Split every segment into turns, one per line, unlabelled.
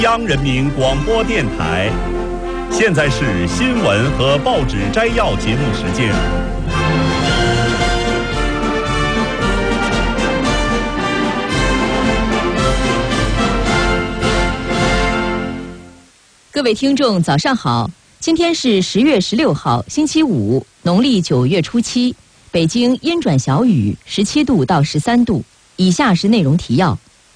央人民广播电台，现在是新闻和报纸摘要节目时间。
各位听众，早上好！今天是10月16号，星期五，农历9月初7。北京阴转小雨，17度到13度。以下是内容提要。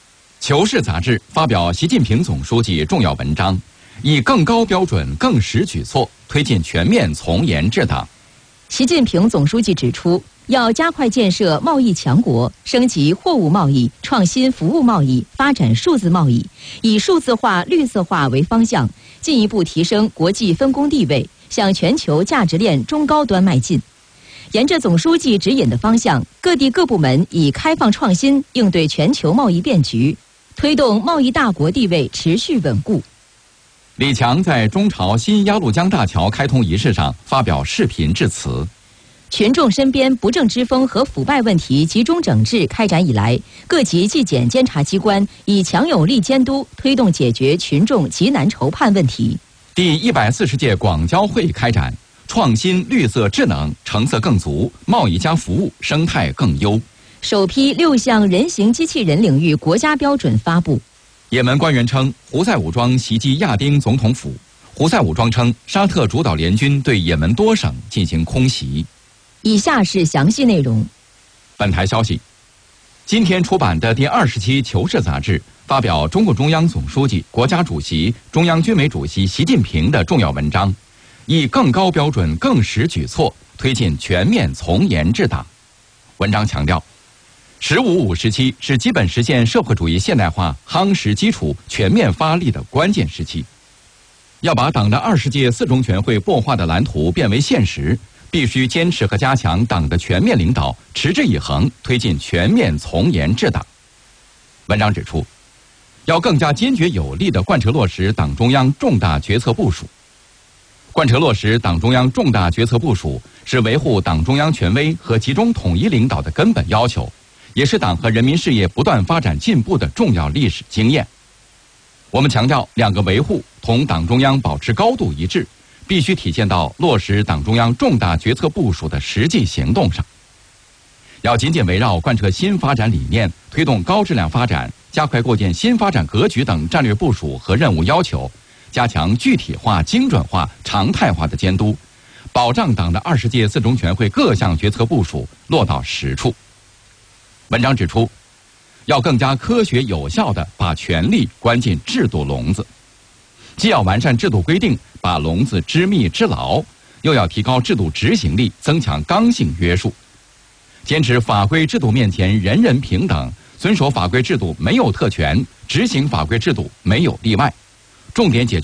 《求是》杂志发表习近平总书记重要文章，以更高标准、更实举措，推进全面从严治党。
习近平总书记指出，要加快建设贸易强国，升级货物贸易，创新服务贸易，发展数字贸易，以数字化、绿色化为方向，进一步提升国际分工地位，向全球价值链中高端迈进。沿着总书记指引的方向，各地各部门以开放创新应对全球贸易变局，推动贸易大国地位持续稳固。
李强在中朝新鸭绿江大桥开通仪式上发表视频致辞。
群众身边不正之风和腐败问题集中整治开展以来，各级纪检监察机关以强有力监督推动解决群众急难愁盼问题。
第140届广交会开展，创新绿色智能，成色更足，贸易加服务生态更优。
首批6项人形机器人领域国家标准发布。
也门官员称，胡塞武装袭击亚丁总统府。胡塞武装称，沙特主导联军对也门多省进行空袭。
以下是详细内容。
本台消息，今天出版的第20期《求是》杂志发表中共中央总书记、国家主席、中央军委主席习近平的重要文章，以更高标准、更实举措，推进全面从严治党。文章强调，“15+5”时期是基本实现社会主义现代化夯实基础、全面发力的关键时期。要把党的20届4中全会擘画的蓝图变为现实，必须坚持和加强党的全面领导，持之以恒推进全面从严治党。文章指出，要更加坚决有力地贯彻落实党中央重大决策部署。贯彻落实党中央重大决策部署，是维护党中央权威和集中统一领导的根本要求，也是党和人民事业不断发展进步的重要历史经验。我们强调，两个维护同党中央保持高度一致，必须体现到落实党中央重大决策部署的实际行动上。要紧紧围绕贯彻新发展理念，推动高质量发展，加快构建新发展格局等战略部署和任务要求，加强具体化、精准化、常态化的监督，保障党的20届4中全会各项决策部署落到实处。文章指出，要更加科学有效地把权力关进制度笼子，既要完善制度规定，把笼子织密织牢，又要提高制度执行力，增强刚性约束。坚持法规制度面前人人平等，遵守法规制度没有特权，执行法规制度没有例外，重点解决